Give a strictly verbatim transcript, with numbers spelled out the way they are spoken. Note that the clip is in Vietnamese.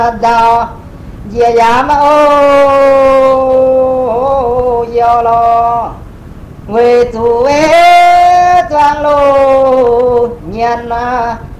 đào dìa giảm ô yo lo người tu ế toàn lô nhân